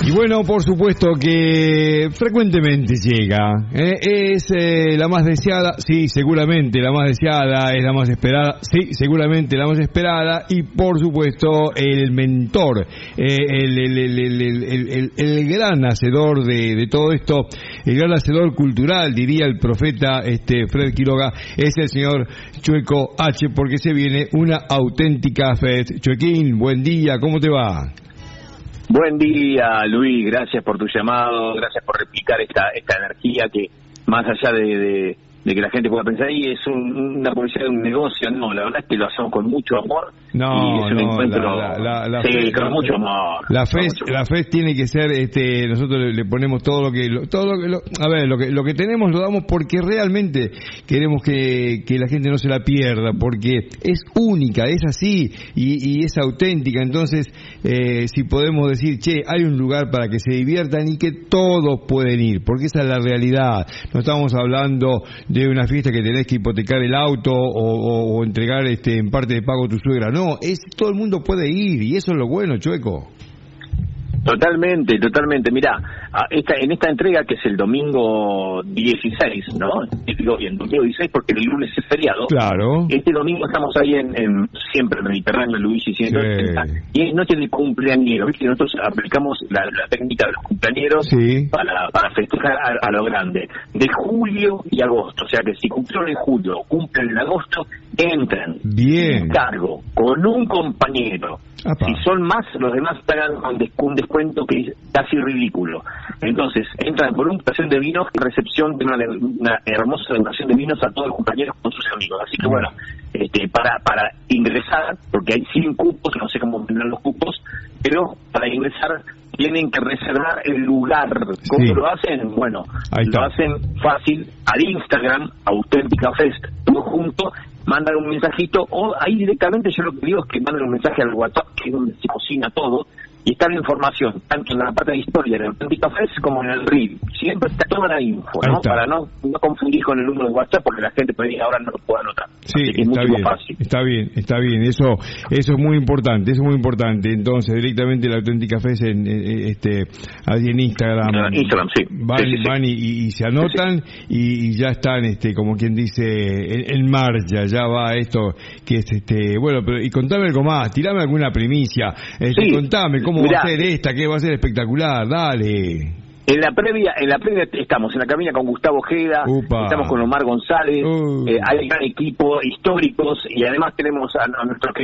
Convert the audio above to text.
Y bueno, por supuesto que frecuentemente llega. Es la más deseada, sí, seguramente la más deseada, es la más esperada, sí, seguramente la más esperada. Y por supuesto el mentor, el gran hacedor de todo esto, el gran hacedor cultural, diría el profeta Fred Quiroga, es el señor Chueco H, porque se viene una auténtica fest. Chuequín, buen día, ¿cómo te va? Buen día, Luis, gracias por tu llamado, gracias por replicar esta energía que, más allá de que la gente pueda pensar, y es una publicidad de un negocio, no, la verdad es que lo hacemos con mucho amor. No, y es un encuentro, sí, con mucho amor. La fe tiene que ser, nosotros le ponemos todo lo que tenemos lo damos porque realmente queremos que la gente no se la pierda, porque es única, es así y es auténtica. Entonces, si podemos decir, che, hay un lugar para que se diviertan y que todos pueden ir, porque esa es la realidad. No estamos hablando de una fiesta que tenés que hipotecar el auto o entregar en parte de pago a tu suegra. No, todo el mundo puede ir y eso es lo bueno, Chueco. Totalmente. Mirá, en esta entrega que es el domingo 16, ¿no? Digo bien, domingo 16 porque el lunes es feriado. Claro. Este domingo estamos ahí en siempre en Mediterráneo, Luigi 180, sí. Y es noche de cumpleañero, ¿viste? Nosotros aplicamos la técnica de los cumpleañeros, sí, para festejar a lo grande. De julio y agosto, o sea que si cumplieron en julio o cumplen en agosto, entran. Bien. Cargo, con un compañero. Apa. Si son más, los demás pagan un descuento que es casi ridículo. Entonces, entran por una porción de vinos y recepción de una hermosa degustación de vinos a todos los compañeros con sus amigos. Así que bueno, para ingresar, porque hay 100 cupos, no sé cómo vendrán los cupos, pero para ingresar tienen que reservar el lugar. ¿Cómo lo hacen? Bueno, lo hacen fácil al Instagram, Auténtica Fest, todo junto. Mandan un mensajito, o ahí directamente yo lo que digo es que mandan un mensaje al WhatsApp, que es donde se cocina todo, y está la información, tanto en la parte de historia de Auténtica Fest como en el reel. Siempre está toda la info, ¿no? Para no confundir con el número de WhatsApp, porque la gente puede decir ahora no lo puede anotar. Sí, es mucho más fácil. Está bien. Eso es muy importante, Entonces, directamente la Auténtica Fest ahí en Instagram. Instagram, sí. Van y se anotan, y ya están, como quien dice, en marcha. Ya va esto, que es bueno, pero y contame algo más, tirame alguna primicia, contame cómo va a ser esta, que va a ser espectacular, dale. En la previa estamos en la cabina con Gustavo Ojeda, estamos con Omar González, hay gran equipo, históricos, y además tenemos a nuestro querido